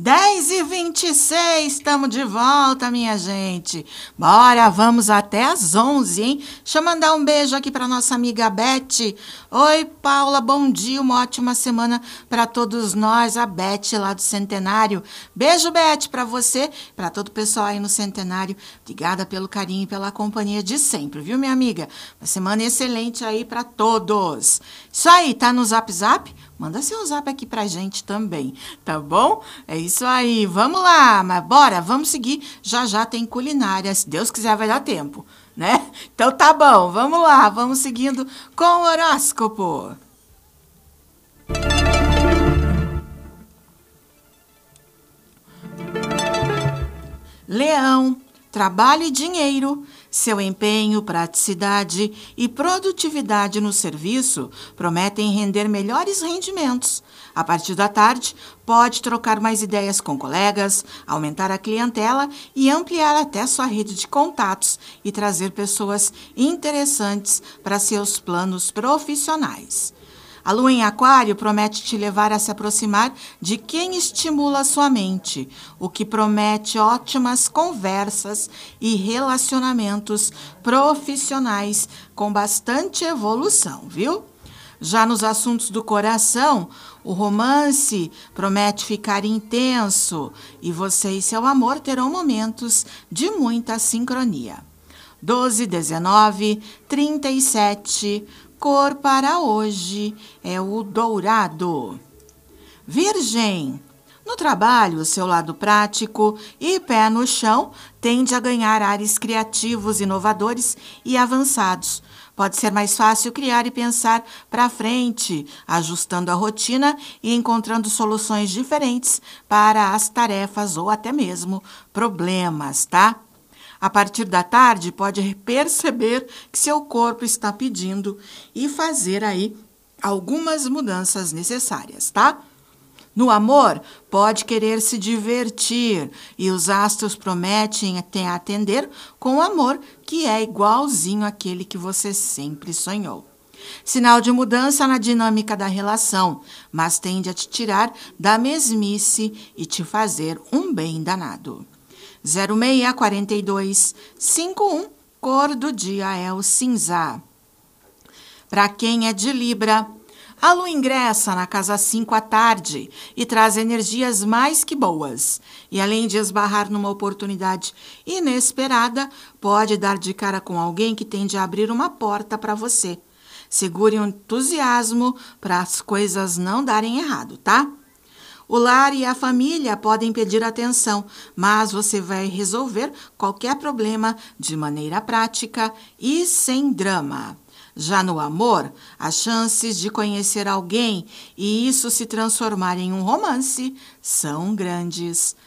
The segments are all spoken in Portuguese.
10h26, estamos de volta, minha gente. Bora, vamos até às 11, hein? Deixa eu mandar um beijo aqui para nossa amiga Beth. Oi, Paula, bom dia, uma ótima semana para todos nós. A Beth lá do Centenário. Beijo, Beth, para você, para todo o pessoal aí no Centenário. Obrigada pelo carinho e pela companhia de sempre, viu, minha amiga? Uma semana excelente aí para todos. Isso aí, tá no Zap Zap? Manda seu zap aqui pra gente também, tá bom? É isso aí, vamos lá, mas bora, vamos seguir. Já tem culinária, se Deus quiser vai dar tempo, né? Então tá bom, vamos lá, vamos seguindo com o horóscopo. Leão, trabalho e dinheiro. Seu empenho, praticidade e produtividade no serviço prometem render melhores rendimentos. A partir da tarde, pode trocar mais ideias com colegas, aumentar a clientela e ampliar até sua rede de contatos e trazer pessoas interessantes para seus planos profissionais. A lua em Aquário promete te levar a se aproximar de quem estimula sua mente, o que promete ótimas conversas e relacionamentos profissionais com bastante evolução, viu? Já nos assuntos do coração, o romance promete ficar intenso e você e seu amor terão momentos de muita sincronia. 12, 19, 37... Cor para hoje é o dourado. Virgem, no trabalho, seu lado prático e pé no chão tende a ganhar ares criativos, inovadores e avançados. Pode ser mais fácil criar e pensar para frente, ajustando a rotina e encontrando soluções diferentes para as tarefas ou até mesmo problemas, tá? A partir da tarde, pode perceber que seu corpo está pedindo e fazer aí algumas mudanças necessárias, tá? No amor, pode querer se divertir e os astros prometem atender com amor que é igualzinho àquele que você sempre sonhou. Sinal de mudança na dinâmica da relação, mas tende a te tirar da mesmice e te fazer um bem danado. 064251, cor do dia é o cinza. Para quem é de Libra, a lua ingressa na casa 5 à tarde e traz energias mais que boas. E além de esbarrar numa oportunidade inesperada, pode dar de cara com alguém que tende a abrir uma porta para você. Segure o entusiasmo para as coisas não darem errado, tá? O lar e a família podem pedir atenção, mas você vai resolver qualquer problema de maneira prática e sem drama. Já no amor, as chances de conhecer alguém e isso se transformar em um romance são grandes.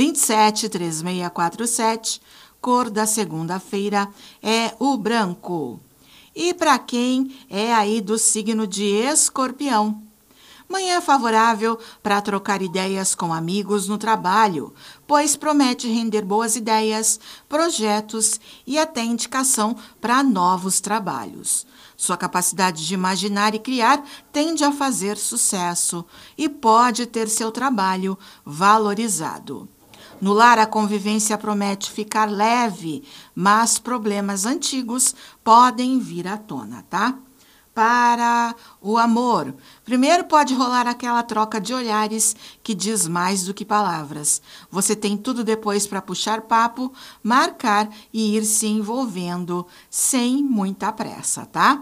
273647, cor da segunda-feira é o branco. E para quem é aí do signo de Escorpião? Manhã favorável para trocar ideias com amigos no trabalho, pois promete render boas ideias, projetos e até indicação para novos trabalhos. Sua capacidade de imaginar e criar tende a fazer sucesso e pode ter seu trabalho valorizado. No lar, a convivência promete ficar leve, mas problemas antigos podem vir à tona, tá? Para o amor, primeiro pode rolar aquela troca de olhares que diz mais do que palavras. Você tem tudo depois para puxar papo, marcar e ir se envolvendo sem muita pressa, tá?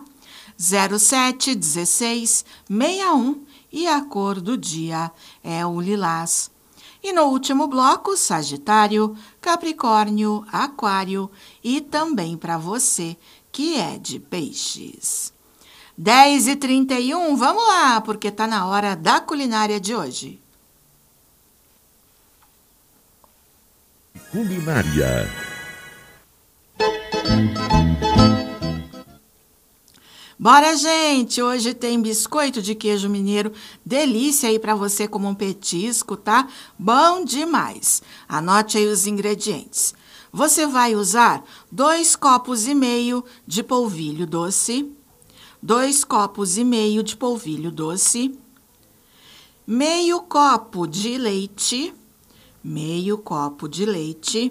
071661 e a cor do dia é o lilás. E no último bloco, Sagitário, Capricórnio, Aquário e também para você que é de peixes. 10h31, vamos lá, porque tá na hora da culinária de hoje. Culinária. Bora, gente! Hoje tem biscoito de queijo mineiro, delícia aí para você como um petisco, tá? Bom demais! Anote aí os ingredientes. Você vai usar 2,5 copos de polvilho doce, 2,5 copos de polvilho doce, meio copo de leite, meio copo de leite,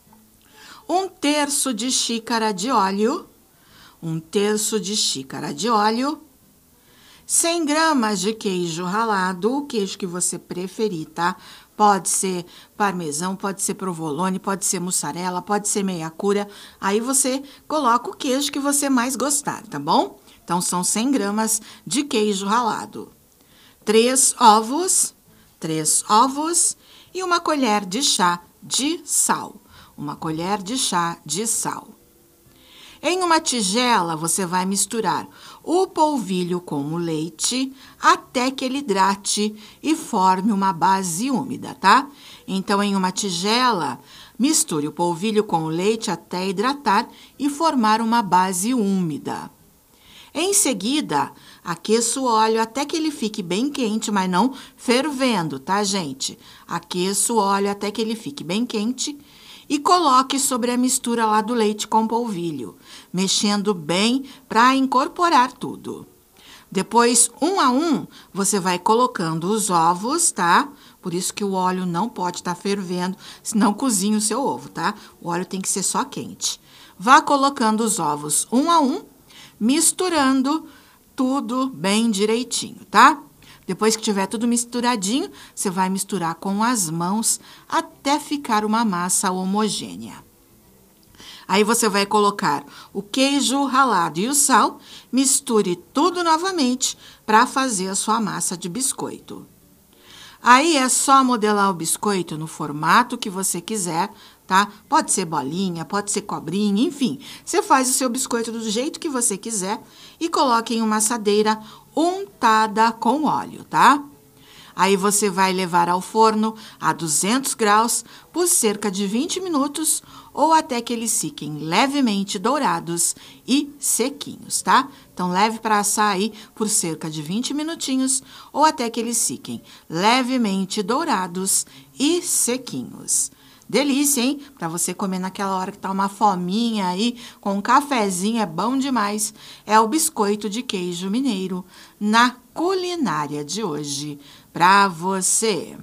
1/3 de xícara de óleo, 1/3 de xícara de óleo, 100 gramas de queijo ralado, o queijo que você preferir, tá? Pode ser parmesão, pode ser provolone, pode ser mussarela, pode ser meia cura. Aí você coloca o queijo que você mais gostar, tá bom? Então, são 100 gramas de queijo ralado. 3 ovos e 1 colher de chá de sal. 1 colher de chá de sal. Em uma tigela, você vai misturar o polvilho com o leite até que ele hidrate e forme uma base úmida, tá? Então, em uma tigela, misture o polvilho com o leite até hidratar e formar uma base úmida. Em seguida, aqueça o óleo até que ele fique bem quente, mas não fervendo, tá, gente? Aqueça o óleo até que ele fique bem quente e coloque sobre a mistura lá do leite com polvilho, mexendo bem para incorporar tudo. Depois, 1 a 1, você vai colocando os ovos, tá? Por isso que o óleo não pode estar fervendo, senão cozinha o seu ovo, tá? O óleo tem que ser só quente. Vá colocando os ovos 1 a 1, misturando tudo bem direitinho, tá? Depois que tiver tudo misturadinho, você vai misturar com as mãos até ficar uma massa homogênea. Aí você vai colocar o queijo ralado e o sal, misture tudo novamente para fazer a sua massa de biscoito. Aí é só modelar o biscoito no formato que você quiser, tá? Pode ser bolinha, pode ser cobrinha, enfim. Você faz o seu biscoito do jeito que você quiser e coloque em uma assadeira untada com óleo, tá? Aí você vai levar ao forno a 200 graus por cerca de 20 minutos ou até que eles fiquem levemente dourados e sequinhos, tá? Então, leve para assar aí por cerca de 20 minutinhos ou até que eles fiquem levemente dourados e sequinhos. Delícia, hein? Para você comer naquela hora que tá uma fominha aí, com um cafezinho, é bom demais. É o biscoito de queijo mineiro na culinária de hoje. Para você.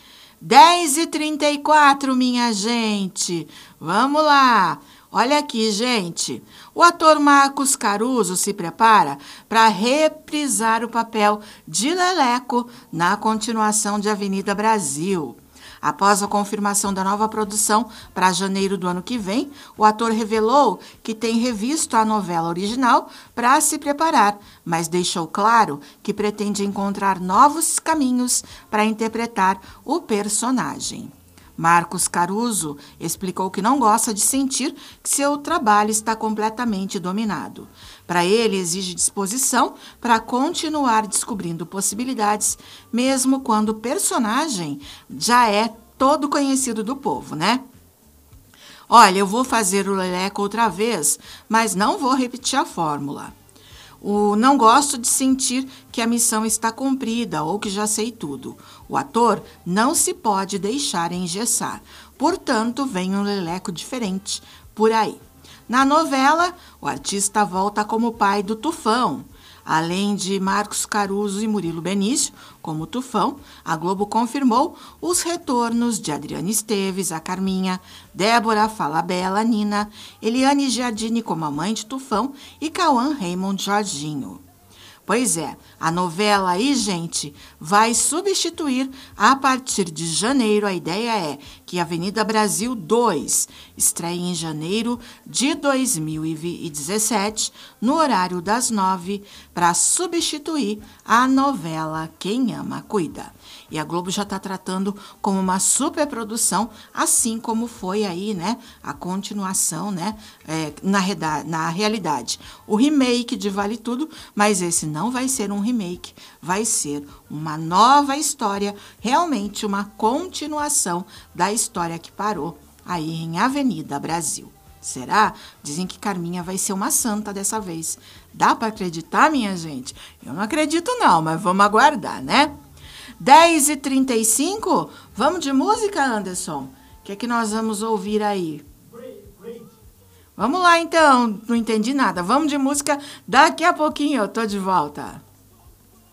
10h34, minha gente. Vamos lá. Olha aqui, gente. O ator Marcos Caruso se prepara para reprisar o papel de Leleco na continuação de Avenida Brasil. Após a confirmação da nova produção para janeiro do ano que vem, o ator revelou que tem revisto a novela original para se preparar, mas deixou claro que pretende encontrar novos caminhos para interpretar o personagem. Marcos Caruso explicou que não gosta de sentir que seu trabalho está completamente dominado. Para ele, exige disposição para continuar descobrindo possibilidades, mesmo quando o personagem já é todo conhecido do povo, né? Olha, eu vou fazer o Leleco outra vez, mas não vou repetir a fórmula. Não gosto de sentir que a missão está cumprida ou que já sei tudo. O ator não se pode deixar engessar. Portanto, vem um Leleco diferente por aí. Na novela, o artista volta como pai do Tufão. Além de Marcos Caruso e Murilo Benício como Tufão, a Globo confirmou os retornos de Adriana Esteves, a Carminha, Débora Falabella, Nina, Eliane Giardini como a mãe de Tufão e Cauã Raymond Jorginho. Pois é, a novela aí, gente, vai substituir a partir de janeiro. A ideia é que Avenida Brasil 2 estreie em janeiro de 2017, no horário das 9, para substituir a novela Quem Ama Cuida. E a Globo já está tratando como uma superprodução, assim como foi aí, né, a continuação, né, na realidade, o remake de Vale Tudo, mas esse não vai ser um remake, vai ser uma nova história, realmente uma continuação da história que parou aí em Avenida Brasil. Será? Dizem que Carminha vai ser uma santa dessa vez. Dá para acreditar, minha gente? Eu não acredito não, mas vamos aguardar, né? 10h35, vamos de música, Anderson? O que é que nós vamos ouvir aí? Vamos lá, então. Não entendi nada. Vamos de música. Daqui a pouquinho eu tô de volta.